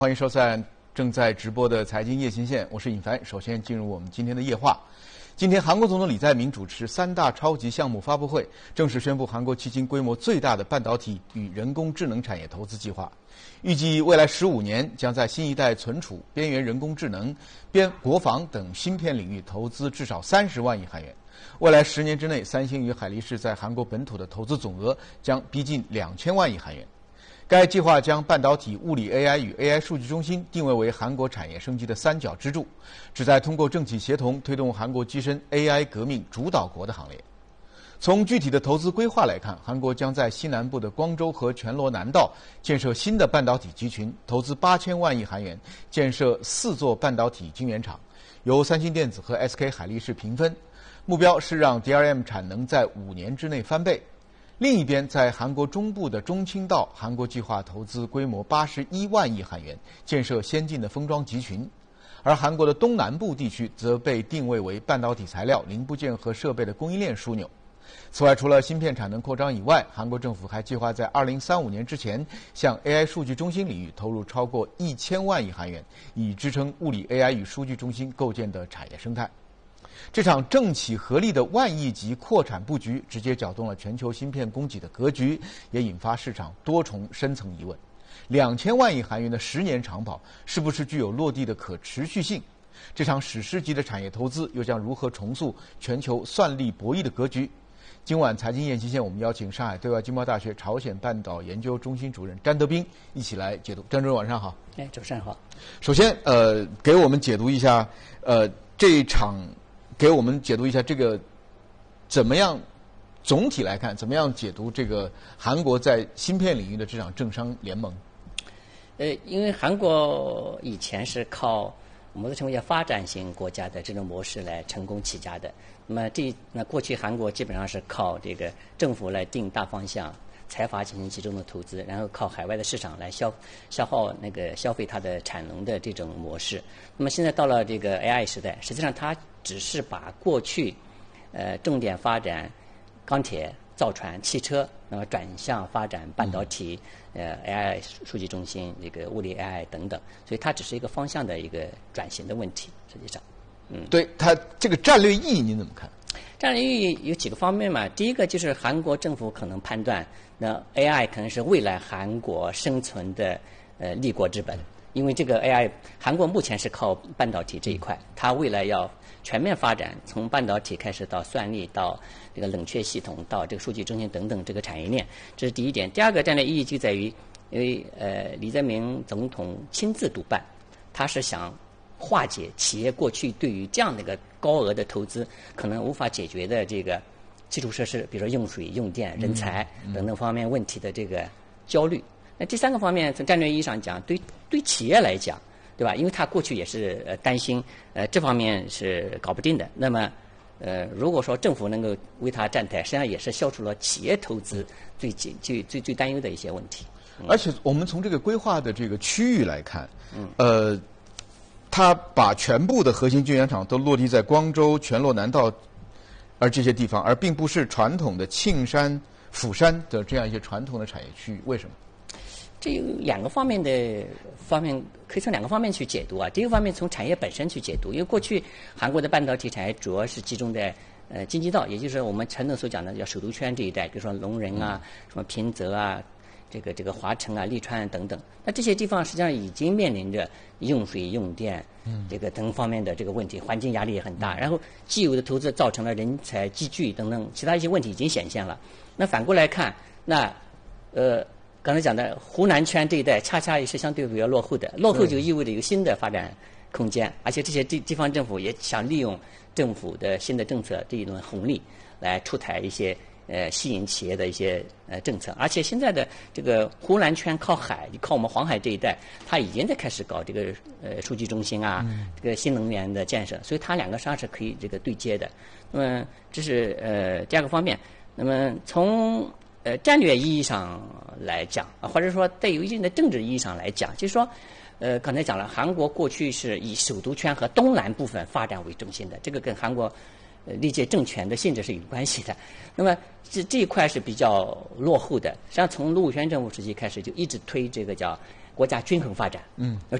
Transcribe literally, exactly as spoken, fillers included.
欢迎收看正在直播的财经夜行线，我是尹凡。首先进入我们今天的夜话。今天，韩国总统李在明主持三大超级项目发布会，正式宣布韩国迄今规模最大的半导体与人工智能产业投资计划。预计未来十五年将在新一代存储、边缘人工智能、边国防等芯片领域投资至少三十万亿韩元。未来十年之内，三星与海力士在韩国本土的投资总额将逼近两千万亿韩元。该计划将半导体、物理 A I 与 A I 数据中心定位为韩国产业升级的三角支柱，旨在通过政企协同推动韩国跻身 A I 革命主导国的行列。从具体的投资规划来看，韩国将在西南部的光州和全罗南道建设新的半导体集群，投资八千万亿韩元，建设四座半导体晶圆厂，由三星电子和 S K 海力士平分。目标是让 D R A M 产能在五年之内翻倍。另一边，在韩国中部的中清道，韩国计划投资规模八十一万亿韩元，建设先进的封装集群；而韩国的东南部地区则被定位为半导体材料、零部件和设备的供应链枢纽。此外，除了芯片产能扩张以外，韩国政府还计划在二零三五年之前，向 A I 数据中心领域投入超过一千万亿韩元，以支撑物理 A I 与数据中心构建的产业生态。这场政企合力的万亿级扩产布局，直接搅动了全球芯片供给的格局，也引发市场多重深层疑问：两千万亿韩元的十年长跑，是不是具有落地的可持续性？这场史诗级的产业投资，又将如何重塑全球算力博弈的格局？今晚财经夜行线，我们邀请上海对外经贸大学朝鲜半岛研究中心主任詹德斌一起来解读。詹主任，晚上好。 哎，主持人好。 首先，呃，给我们解读一下，呃，这一场。给我们解读一下这个怎么样，总体来看怎么样解读这个韩国在芯片领域的这场政商联盟？ 呃，因为韩国以前是靠我们称为叫发展型国家的这种模式来成功起家的。那么这那过去韩国基本上是靠这个政府来定大方向，财阀进行集中的投资，然后靠海外的市场来消消耗那个消费它的产能的这种模式。那么现在到了这个 A I 时代，实际上它只是把过去呃重点发展钢铁、造船、汽车，那么转向发展半导体、呃 A I 数据中心、这个物理 A I 等等，所以它只是一个方向的一个转型的问题。实际上， 嗯，对它这个战略意义您怎么看？ 战略意义有几个方面嘛，第一个就是韩国政府可能判断，那 A I 可能是未来韩国生存的呃立国之本，因为这个 A I 韩国目前是靠半导体这一块，它未来要全面发展，从半导体开始到算力，到这个冷却系统，到这个数据中心等等这个产业链，这是第一点。第二个战略意义就在于，因为呃李在明总统亲自督办，他是想化解企业过去对于这样的一个高额的投资可能无法解决的这个基础设施，比如说用水、用电、人才等等方面问题的这个焦虑。那第三个方面，从战略意义上讲，对对企业来讲，对吧？因为他过去也是呃担心呃这方面是搞不定的。那么呃如果说政府能够为他站台，实际上也是消除了企业投资最最最最最担忧的一些问题。 嗯、而且我们从这个规划的这个区域来看，嗯，呃。他把全部的核心晶圆厂都落地在光州、全罗南道，而这些地方，而并不是传统的庆山、釜山的这样一些传统的产业区域。为什么？ 这有两个方面的方面，可以从两个方面去解读啊。第一个方面从产业本身去解读，因为过去韩国的半导体产业主要是集中在呃京畿道，也就是我们传统所讲的叫首都圈这一带，比如说龙仁啊、什么平泽啊。这个这个华城啊、利川等等，那这些地方实际上已经面临着用水、用电，嗯，这个等方面的这个问题，环境压力也很大。然后既有的投资造成了人才积聚等等其他一些问题已经显现了。那反过来看，那呃刚才讲的湖南圈这一带，恰恰也是相对比较落后的，落后就意味着有新的发展空间，而且这些地地方政府也想利用政府的新的政策这一轮红利来出台一些。呃，吸引企业的一些呃政策，而且现在的这个湖南圈靠海，靠我们黄海这一带，它已经在开始搞这个呃数据中心啊，嗯、这个新能源的建设，所以它两个实际上是可以这个对接的。那么这是呃第二个方面。那么从呃战略意义上来讲，或者说带有一定的政治意义上来讲，就是说，呃刚才讲了，韩国过去是以首都圈和东南部分发展为中心的，这个跟韩国。呃，历届政权的性质是有关系的。那么这这一块是比较落后的。实际上，从卢武铉政府时期开始，就一直推这个叫国国家均衡发展。 嗯。